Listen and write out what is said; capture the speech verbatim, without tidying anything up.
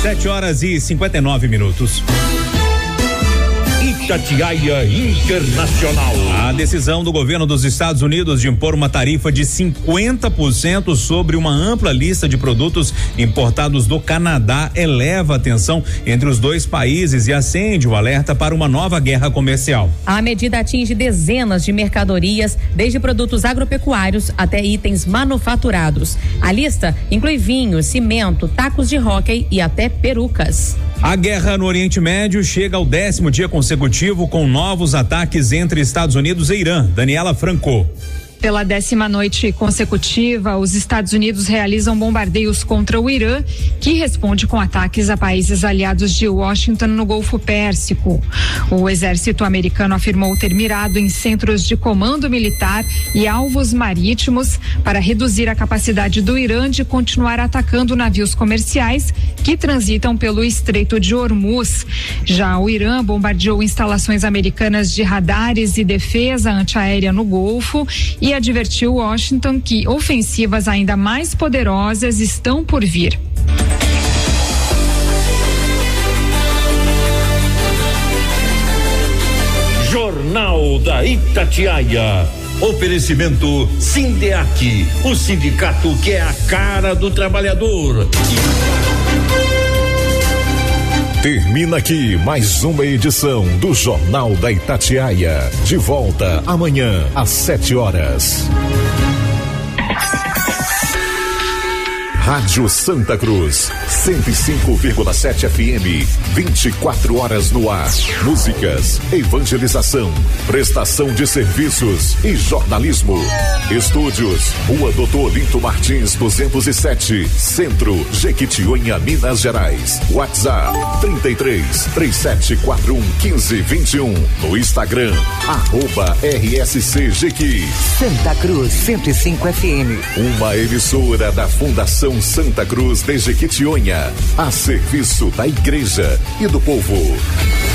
Sete horas e cinquenta e nove minutos. Itatiaia Internacional. A decisão do governo dos Estados Unidos de impor uma tarifa de cinquenta por cento sobre uma ampla lista de produtos importados do Canadá eleva a tensão entre os dois países e acende o alerta para uma nova guerra comercial. A medida atinge dezenas de mercadorias, desde produtos agropecuários até itens manufaturados. A lista inclui vinho, cimento, tacos de hóquei e até perucas. A guerra no Oriente Médio chega ao décimo dia consecutivo com novos ataques entre Estados Unidos e Irã. Daniela Franco. Pela décima noite consecutiva, os Estados Unidos realizam bombardeios contra o Irã, que responde com ataques a países aliados de Washington no Golfo Pérsico. O exército americano afirmou ter mirado em centros de comando militar e alvos marítimos para reduzir a capacidade do Irã de continuar atacando navios comerciais que transitam pelo Estreito de Hormuz. Já o Irã bombardeou instalações americanas de radares e defesa antiaérea no Golfo e advertiu Washington que ofensivas ainda mais poderosas estão por vir. Jornal da Itatiaia. Oferecimento Sindeac, o sindicato que é a cara do trabalhador. Termina aqui mais uma edição do Jornal da Itatiaia. De volta amanhã às sete horas. Rádio Santa Cruz, cento e cinco vírgula sete F M, vinte e quatro horas no ar. Músicas, evangelização, prestação de serviços e jornalismo. Estúdios, Rua Doutor Olinto Martins, duzentos e sete, Centro, Jequitinhonha, Minas Gerais. WhatsApp trinta e três, três sete quatro um, quinze, vinte e um. No Instagram, arroba R S C Jequi. Santa Cruz, cento e cinco F M. Uma emissora da Fundação Santa Cruz de Jequitinhonha, a serviço da igreja e do povo.